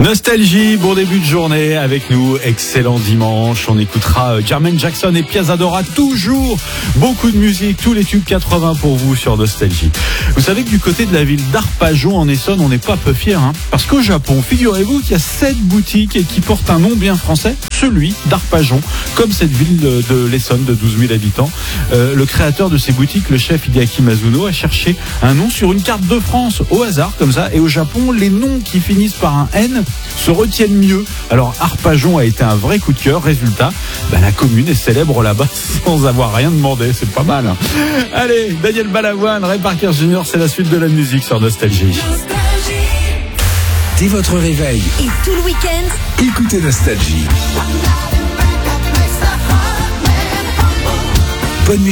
Nostalgie, bon début de journée avec nous, excellent dimanche. On écoutera Jermaine Jackson et Piazza Dora, toujours beaucoup de musique, tous les tubes 80 pour vous sur Nostalgie. Vous savez que du côté de la ville d'Arpajon en Essonne, on n'est pas peu fiers, parce qu'au Japon, figurez-vous qu'il y a 7 boutiques qui portent un nom bien français, celui d'Arpajon, comme cette ville de l'Essonne de 12 000 habitants. Le créateur de ces boutiques, le chef Hideaki Mizuno, a cherché un nom sur une carte de France, au hasard comme ça, et au Japon, les noms qui finissent par un N se retiennent mieux. Alors Arpajon a été un vrai coup de cœur. Résultat, la commune est célèbre là-bas sans avoir rien demandé. C'est pas mal. Allez, Daniel Balavoine, Ray Parker Jr., c'est la suite de la musique sur Nostalgie. Dès votre réveil et tout le week-end, écoutez Nostalgie.